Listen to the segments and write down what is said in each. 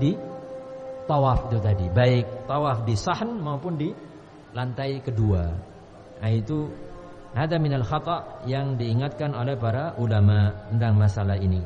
di tawaf itu tadi, baik tawaf di sahn maupun di lantai kedua. Nah itu ada minal khata' yang diingatkan oleh para ulama tentang masalah ini.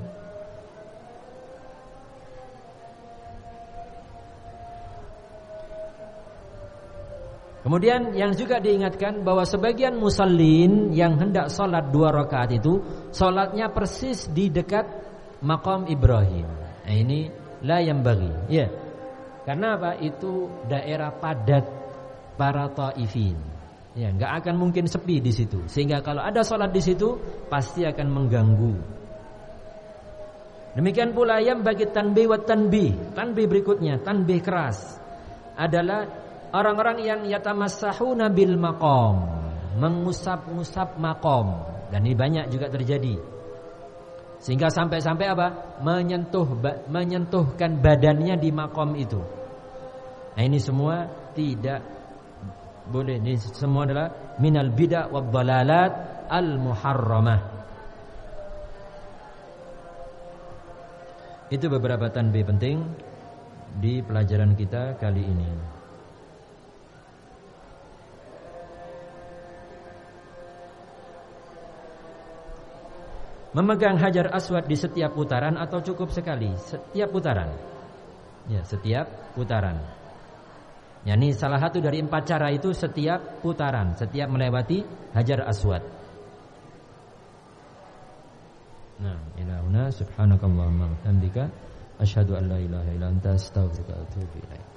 Kemudian yang juga diingatkan bahwa sebagian musallin yang hendak sholat 2 rakaat itu sholatnya persis di dekat maqam Ibrahim. Nah ini la yambaghi, ya. Karena apa? Itu daerah padat para taifin. Ya, enggak akan mungkin sepi di situ. Sehingga kalau ada sholat di situ pasti akan mengganggu. Demikian pula yang bagi tanbih wa tanbih. Tanbih berikutnya, tanbih keras adalah orang-orang yang yatamassahuna bil maqam, mengusap-ngusap maqam. Dan ini banyak juga terjadi. Sehingga sampai-sampai apa? Menyentuhkan badannya di maqam itu. Nah ini semua tidak boleh. Ini semua adalah minal bid'ah wad dhalalat al muharramah. Itu beberapa tanbih penting di pelajaran kita kali ini. Memegang hajar aswad di setiap putaran atau cukup sekali? Setiap putaran. Ya, setiap putaran. Ya, ini salah satu dari 4 cara itu, setiap putaran, setiap melewati hajar aswad. Nah, ila huna subhanakallahumma wa bihamdika asyhadu an la ilaha illa anta astaghfiruka wa atubu ilaik.